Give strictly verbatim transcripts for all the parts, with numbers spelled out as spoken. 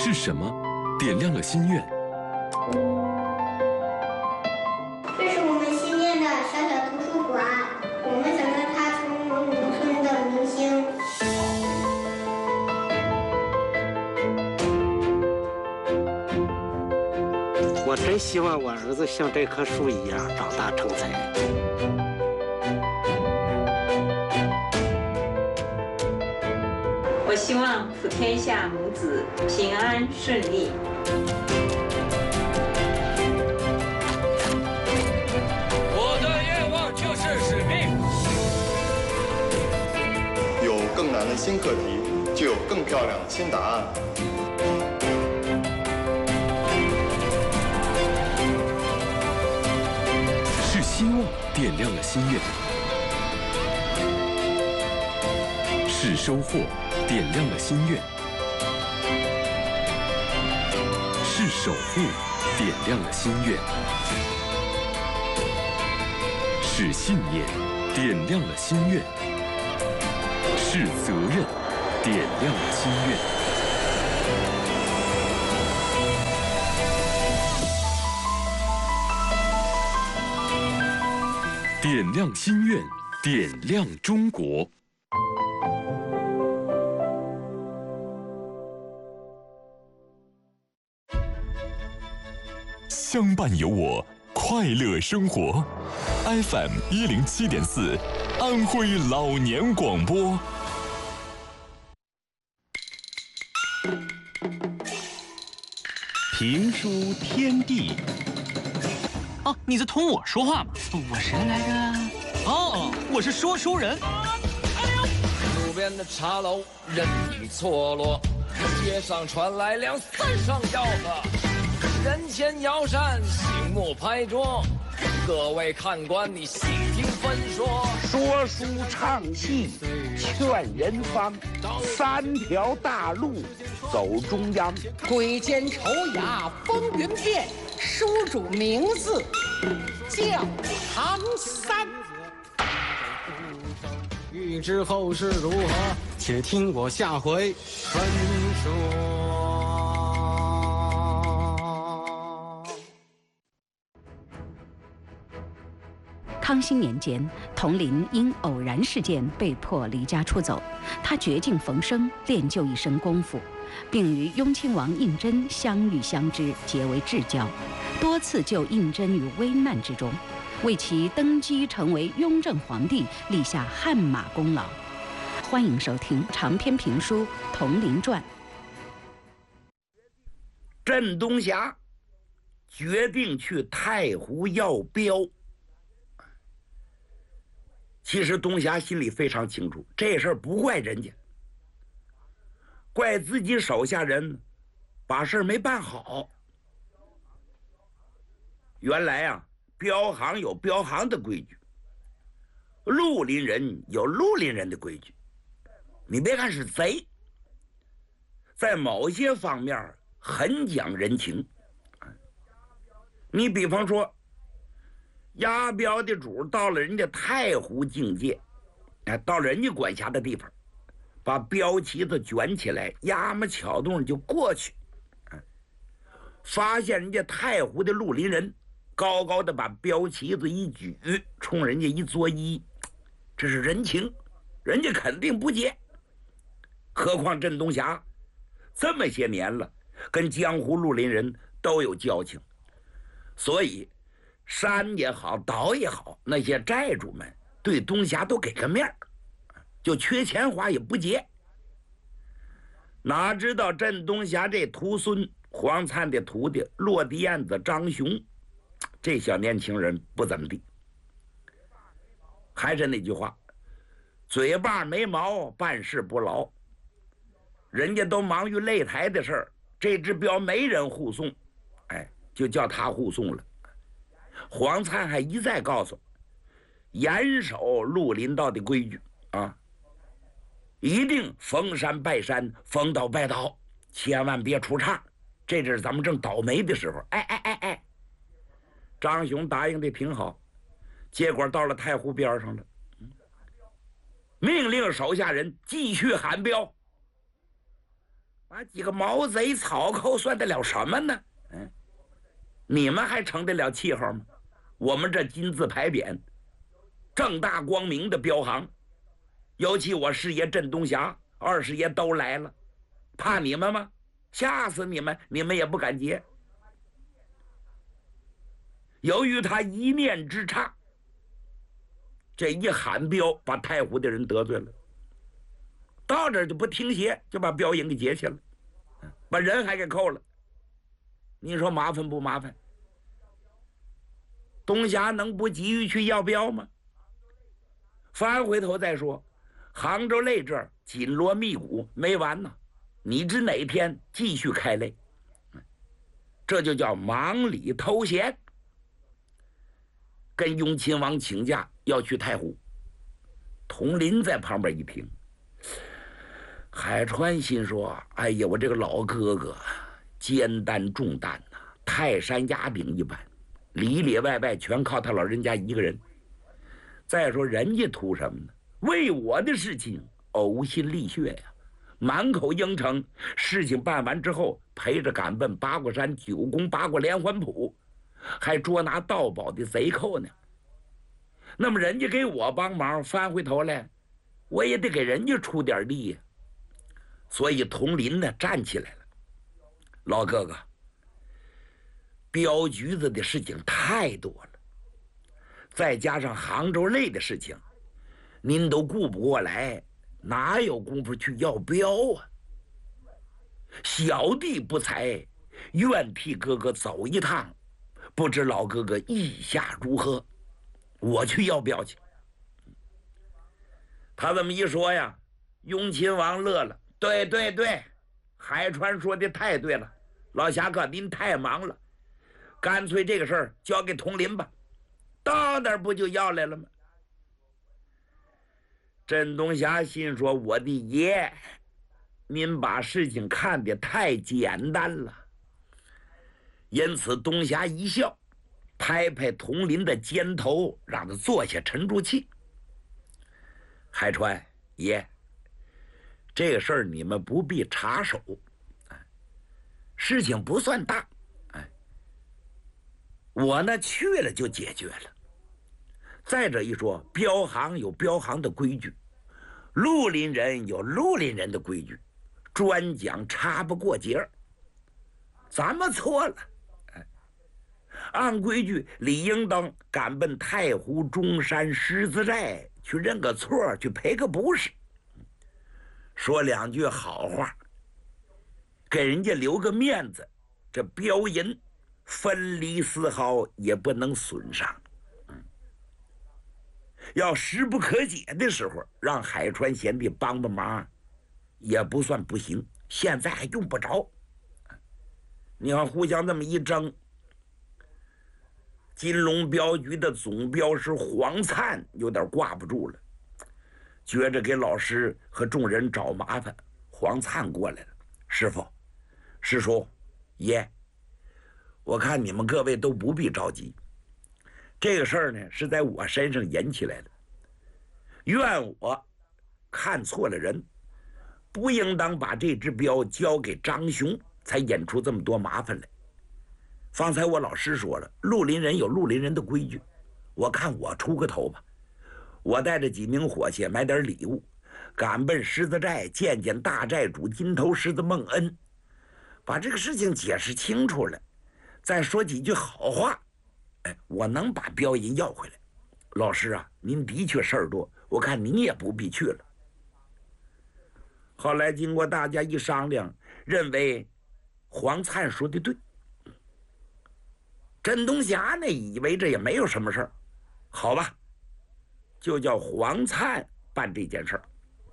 是什么点亮了心愿？ 这是我们新建的小小图书馆，我们想让它成为农村的明星。 我真希望我儿子像这棵树一样长大成才。 我希望普天下母子平安顺利。 我的愿望就是使命。 有更难的新课题，就有更漂亮的新答案。 是希望点亮了心愿，是收获点亮了心愿，是守护点亮了心愿，是信念点亮了心愿，是责任点亮了心愿。点亮心愿，点亮中国。 相伴有我，快乐生活。F M 一零七点四，安徽老年广播。 评书天地。哦，你在同我说话吗？我谁来着？哦，我是说书人。 路边的茶楼人影错落，街上传来两三声吆喝，人前摇扇，醒目拍桌。各位看官，你细听分说。 说书唱戏劝人方，三条大路走中央。 鬼见愁牙风云变，书主名字叫唐三。 欲知后事如何，且听我下回分说。 康熙年间，佟麟因偶然事件被迫离家出走，他绝境逢生，练就一身功夫，并与雍亲王胤禛相遇相知，结为至交，多次救胤禛于危难之中，为其登基成为雍正皇帝立下汗马功劳。欢迎收听长篇评书《佟麟传》。 镇东霞决定去太湖要镖。其实东霞心里非常清楚，这事儿不怪人家，怪自己手下人把事儿没办好。原来啊，镖行有镖行的规矩，绿林人有绿林人的规矩。你别看是贼，在某些方面很讲人情。你比方说，押镖的主到了人家太湖境界，哎，到了人家管辖的地方，把镖旗子卷起来，压么巧动就过去，发现人家太湖的绿林人高高的把镖旗子一举，冲人家一作揖，这是人情，人家肯定不接。何况镇东霞这么些年了，跟江湖绿林人都有交情，所以山也好，岛也好，那些债主们对东霞都给个面儿，就缺钱花也不结。哪知道镇东霞这徒孙黄灿的徒弟落地燕子张雄，这小年轻人不怎么地。还是那句话，嘴巴没毛，办事不牢。人家都忙于擂台的事儿，这只镖没人护送，哎，就叫他护送了。黄灿还一再告诉，严守绿林道的规矩啊，一定逢山拜山，逢岛拜岛，千万别出岔。这阵咱们正倒霉的时候，哎哎哎哎，张雄答应的挺好，结果到了太湖边上了，命令手下人继续喊镖。 把几个毛贼草寇算得了什么呢？嗯，你们还成得了气候吗？我们这金字牌匾，正大光明的标行，尤其我师爷镇东霞、二师爷都来了，怕你们吗？吓死你们，你们也不敢接。由于他一念之差，这一喊标，把太湖的人得罪了，到这儿就不停歇，就把标营给截去了，把人还给扣了。你说麻烦不麻烦？东霞能不急于去要标吗？翻回头再说，杭州擂这儿紧锣密鼓没完呢，你知哪天继续开擂？这就叫忙里偷闲。跟雍亲王请假要去太湖，佟林在旁边一听，海川心说：“哎呀，我这个老哥哥肩担重担呐、啊，泰山压顶一般，里里外外全靠他老人家一个人。再说人家图什么呢？为我的事情呕心沥血呀，满口应承。事情办完之后，陪着赶奔八卦山九宫八卦连环谱。”还捉拿盗宝的贼寇呢。那么人家给我帮忙，翻回头来，我也得给人家出点力呀。所以佟林呢站起来了，老哥哥，镖局子的事情太多了，再加上杭州擂的事情，您都顾不过来，哪有功夫去要镖啊？小弟不才，愿替哥哥走一趟。不知老哥哥意下如何？我去要镖去。他这么一说呀，雍亲王乐了。对对对，海川说的太对了，老侠客您太忙了，干脆这个事儿交给佟林吧，到那儿不就要来了吗？镇东霞心说：“我的爷，您把事情看得太简单了。”因此，东霞一笑，拍拍佟林的肩头，让他坐下，沉住气。海川爷，这个事儿你们不必插手，事情不算大，哎，我呢去了就解决了。再者一说，镖行有镖行的规矩，绿林人有绿林人的规矩，专讲插不过节儿。咱们错了。按规矩，理应当赶奔太湖中山狮子寨去认个错，去赔个不是，说两句好话，给人家留个面子。这镖银分离丝毫也不能损伤。要时不可解的时候，让海川贤弟帮帮忙，也不算不行。现在还用不着。你看，互相这么一争。金龙镖局的总镖师黄灿有点挂不住了，觉着给老师和众人找麻烦。黄灿过来了：“师傅，师叔，爷，我看你们各位都不必着急，这个事儿呢是在我身上引起来的，怨我看错了人，不应当把这只镖交给张雄，才引出这么多麻烦来。方才我老师说了，绿林人有绿林人的规矩，我看我出个头吧。我带着几名伙计买点礼物，赶奔狮子寨见见大寨主金头狮子孟恩，把这个事情解释清楚了，再说几句好话，哎，我能把镖银要回来。老师啊，您的确事儿多，我看您也不必去了。后来经过大家一商量，认为黄灿说的对。镇东霞呢，以为这也没有什么事儿，好吧，就叫黄灿办这件事儿。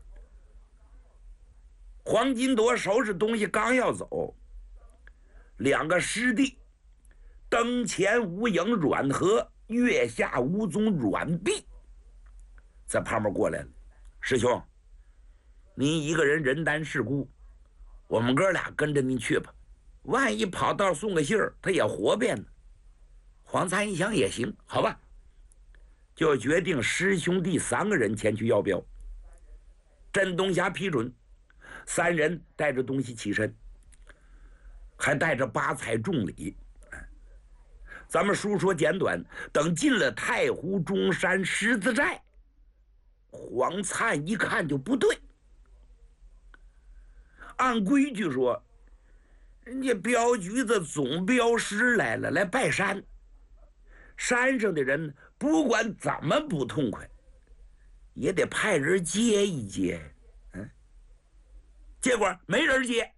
黄金铎收拾东西刚要走，两个师弟灯前无影阮和，月下无踪阮碧在旁边过来了。师兄，您一个人人单势孤，我们哥俩跟着您去吧，万一跑道送个信儿，他也活便呢。黄灿一想也行，好吧，就决定师兄弟三个人前去要镖。镇东霞批准， 三人带着东西起身，还带着八彩重礼。咱们书说简短，等进了太湖中山狮子寨，黄灿一看就不对。按规矩说，人家镖局的总镖师来了，来拜山。山上的人不管怎么不痛快，也得派人接一接。嗯，结果没人接。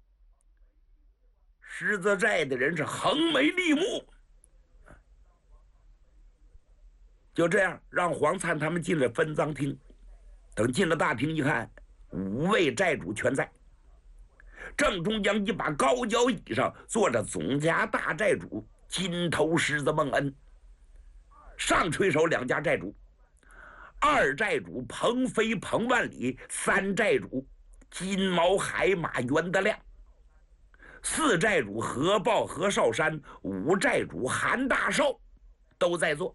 狮子寨的人是横眉立目。就这样，让黄灿他们进了分赃厅。等进了大厅一看，五位寨主全在。正中央一把高脚椅上坐着总家大寨主金头狮子孟恩，上垂手两家寨主，二寨主彭飞彭万里，三寨主金毛海马袁德亮，四寨主何豹何少山，五寨主韩大寿都在座。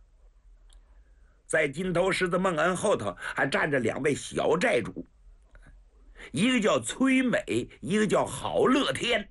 在金头狮子孟恩后头还站着两位小寨主，一个叫崔美，一个叫郝乐天。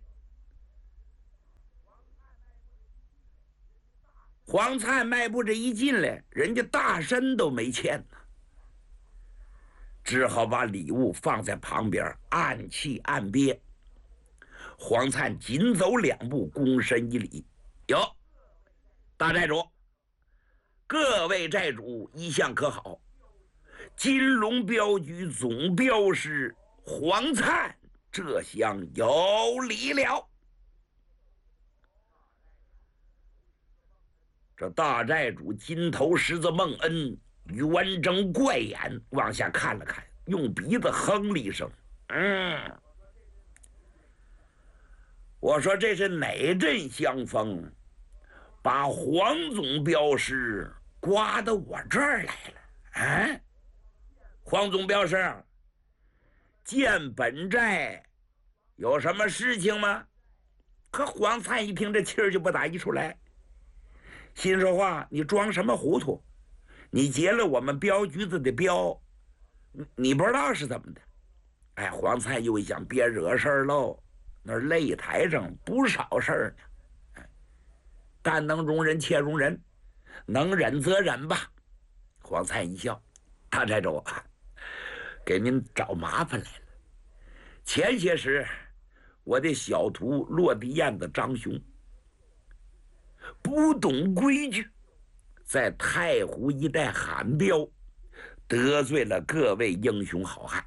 黄灿迈步这一进来，人家大身都没欠呢，只好把礼物放在旁边，暗气暗憋。黄灿紧走两步，躬身一礼：“哟，大寨主，各位寨主一向可好？金龙镖局总镖师黄灿，这厢有礼了。”这大寨主金头狮子孟恩圆睁怪眼往下看了看，用鼻子哼了一声：“嗯。”我说这是哪阵香风，把黄总镖师刮到我这儿来了啊？黄总镖师，见本寨有什么事情吗？可黄灿一听这气儿就不打一处来，心说话，你装什么糊涂？你劫了我们镖局子的镖，你不知道是怎么的？哎，黄灿又一想，别惹事儿喽，那擂台上不少事儿呢。但能容人且容人，能忍则忍吧。黄灿一笑：“大寨主，给您找麻烦来了。前些时，我的小徒落地燕子张雄不懂规矩，在太湖一带喊镖，得罪了各位英雄好汉。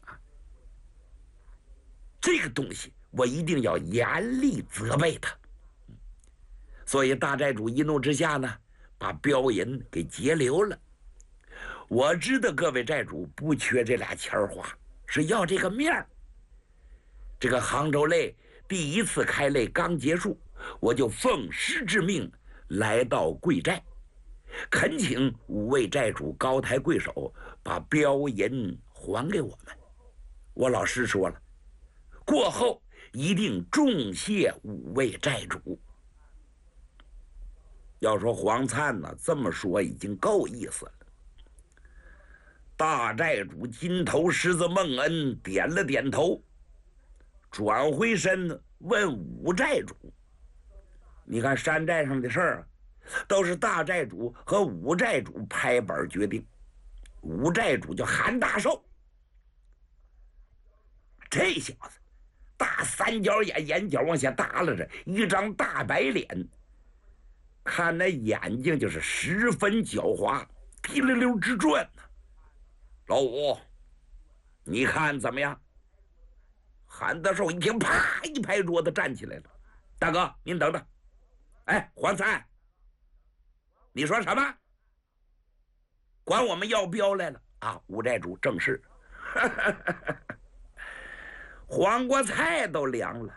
这个东西我一定要严厉责备他。所以大寨主一怒之下呢，把镖银给截留了。我知道各位寨主不缺这俩钱花，是要这个面儿。这个杭州擂第一次开擂刚结束，我就奉师之命来到贵寨，恳请五位寨主高抬贵手，把镖银还给我们。我老师说了，过后一定重谢五位寨主。要说黄灿呢，这么说已经够意思了。大寨主金头狮子孟恩点了点头，转回身问五寨主：“你看山寨上的事儿，都是大寨主和五寨主拍板决定。五寨主叫韩大寿，这小子大三角眼，眼角往下耷拉着，一张大白脸，看那眼睛就是十分狡猾，滴溜溜直转呢。老五，你看怎么样？”韩大寿一听，啪一拍桌子，站起来了：“大哥，您等等！哎，黄灿，你说什么？管我们要镖来了啊？”五寨主正是，黄瓜菜都凉了。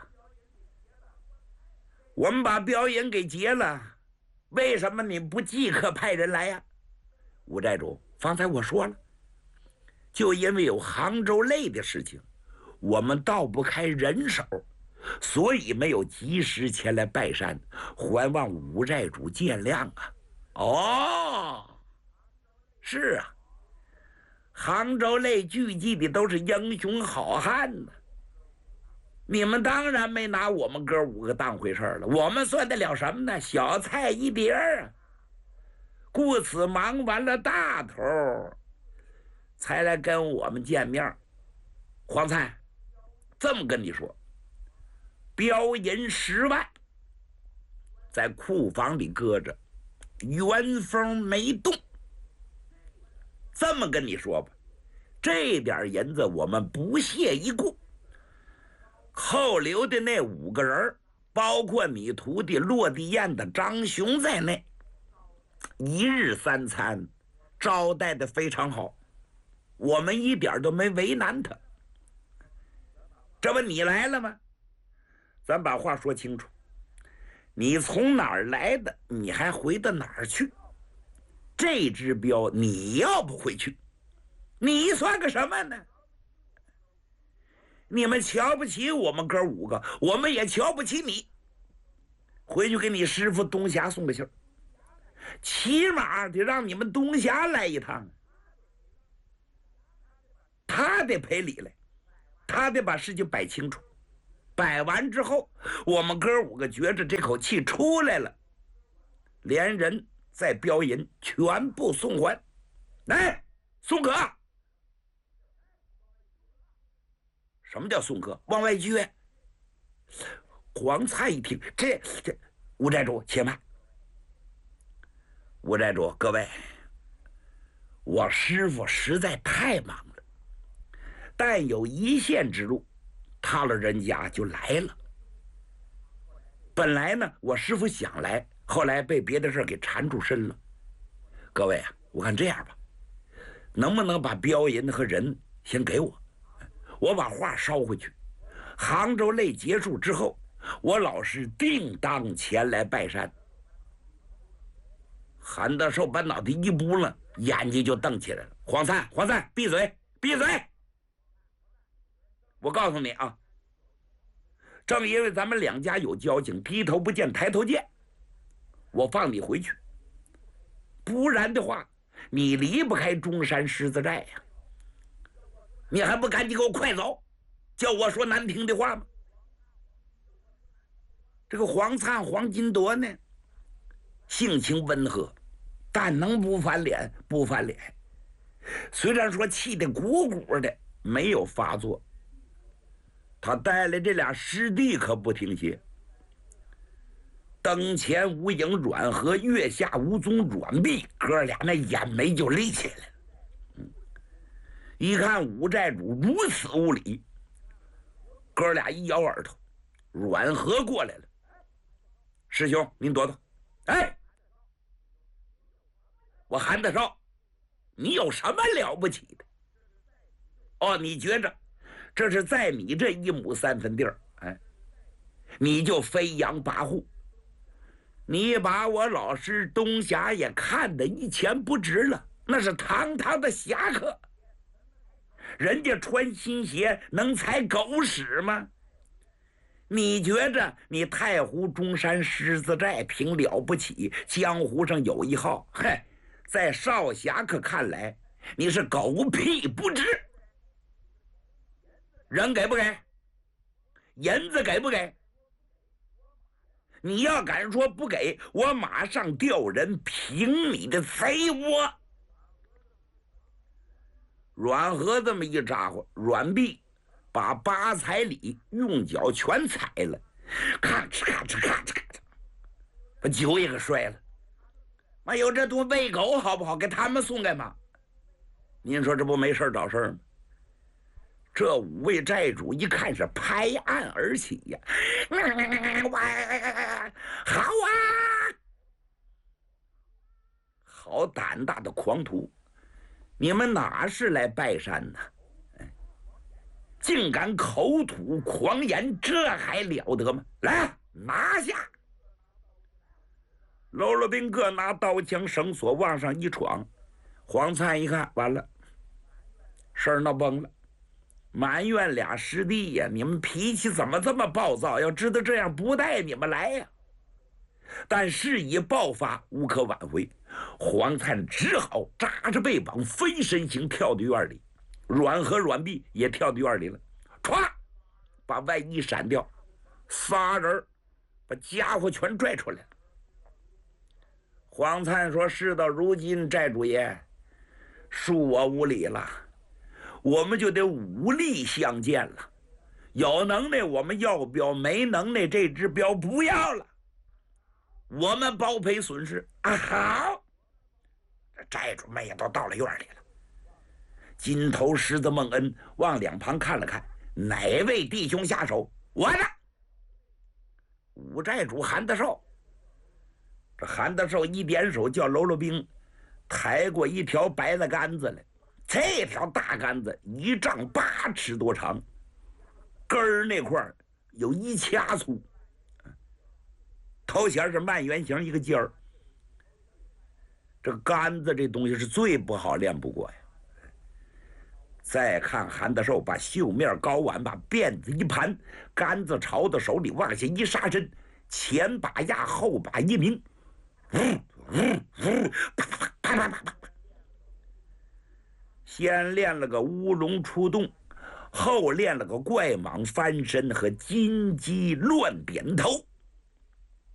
我们把镖银给劫了，为什么你不即刻派人来呀？五寨主，方才我说了，就因为有杭州擂的事情，我们倒不开人手，所以没有及时前来拜山，还望五寨主见谅啊。哦，是啊， 杭州内聚集的都是英雄好汉呢。你们当然没拿我们哥五个当回事了，我们算得了什么呢？小菜一碟啊！故此忙完了大头，才来跟我们见面。黄灿，这么跟你说，标银十万，在库房里搁着，原封没动。这么跟你说吧，这点银子我们不屑一顾。后留的那五个人，包括你徒弟落地雁的张雄在内，一日三餐招待的非常好，我们一点都没为难他。这不你来了吗？咱把话说清楚，你从哪儿来的，你还回到哪儿去？这支标你要不回去，你算个什么呢？你们瞧不起我们哥五个，我们也瞧不起你。回去给你师傅东霞送个信儿，起码得让你们东霞来一趟，他得赔礼来，他得把事情摆清楚。摆完之后，我们哥五个觉着这口气出来了，连人带标银全部送还。来，宋可。什么叫送客？往外撅。黄灿一听，这这，吴寨主且慢。吴寨主，各位，我师傅实在太忙了，但有一线之路，他老人家就来了。本来呢，我师傅想来，后来被别的事给缠住身了。各位啊，我看这样吧，能不能把标银和人先给我？我把话捎回去，杭州类结束之后，我老师定当前来拜山。韩德寿把脑袋一扑了，眼睛就瞪起来了。黄灿，黄灿，闭嘴，闭嘴！我告诉你啊，正因为咱们两家有交情，低头不见抬头见，我放你回去。不然的话，你离不开中山狮子寨呀。你还不赶紧给我快走，叫我说难听的话吗？这个黄灿黄金铎呢，性情温和，但能不翻脸不翻脸。虽然说气得鼓鼓的，没有发作，他带来这俩师弟可不停歇。灯前无影阮和，月下无踪阮碧，哥俩那眼眉就立起来了。一看五寨主如此无礼，哥俩一摇耳朵，阮和过来了。师兄，您躲躲。哎，我韩德寿，你有什么了不起的？哦，你觉着这是在你这一亩三分地儿，哎，你就飞扬跋扈，你把我老师东霞也看得一钱不值了，那是堂堂的侠客。人家穿新鞋能踩狗屎吗？你觉着你太湖中山狮子寨凭了不起，江湖上有一号，嘿，在少侠客看来，你是狗屁不值。人给不给？银子给不给？你要敢说不给，我马上调人平你的贼窝。阮和这么一咋呼，阮碧把八彩礼用脚全踩了，咔哧咔哧咔哧咔哧，把酒也给摔了。妈有这多喂狗好不好？给他们送干嘛？您说这不没事找事吗？这五位寨主一看是拍案而起呀，好啊，好胆大的狂徒！你们哪是来拜山呢？竟敢口吐狂言，这还了得吗？来，拿下！喽啰兵各拿刀枪绳索往上一闯，黄灿一看，完了，事儿闹崩了，埋怨俩师弟呀，你们脾气怎么这么暴躁？要知道这样不带你们来呀！ 但事已爆发，无可挽回。黄灿只好扎着背膀，飞身形跳到院里。阮和阮碧也跳到院里了，歘，把外衣闪掉，仨人把家伙全拽出来了。黄灿说：“事到如今，寨主爷，恕我无礼了，我们就得武力相见了。有能耐我们要镖，没能耐这只镖不要了，我们包赔损失啊！”好，这寨主们也都到了院里了。金头狮子孟恩往两旁看了看，哪位弟兄下手？我的五寨主韩德寿。这韩德寿一点手，叫喽啰兵抬过一条白的杆子来。这条大杆子一丈八尺多长，根儿那块儿有一掐粗，头前是半圆形一个尖儿。这杆子这东西是最不好练不过呀。再看韩德寿把袖面高挽，把辫子一盘，杆子朝到手里往下一杀身，前把压后把一鸣，呜呜呜，啪啪啪啪啪啪。先练了个乌龙出洞，后练了个怪蟒翻身和金鸡乱扁头。